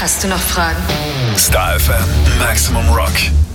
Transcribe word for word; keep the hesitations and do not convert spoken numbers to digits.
Hast du noch Fragen? Star F M Maximum Rock.